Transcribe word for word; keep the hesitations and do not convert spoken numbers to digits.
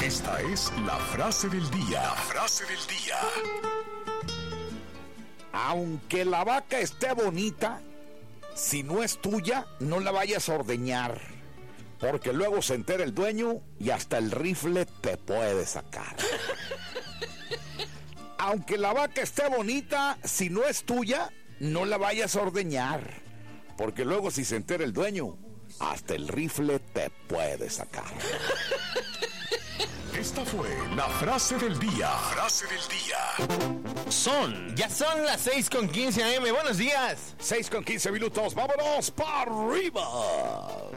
Esta es la frase del día. La frase del día. Aunque la vaca esté bonita, si no es tuya, no la vayas a ordeñar, porque luego se entera el dueño y hasta el rifle te puede sacar. Aunque la vaca esté bonita, si no es tuya, no la vayas a ordeñar, porque luego si se entera el dueño, hasta el rifle te puede sacar. Esta fue la frase del día. Frase del día. Son, ya son las seis con quince a eme. Buenos días. seis con quince minutos, vámonos para arriba.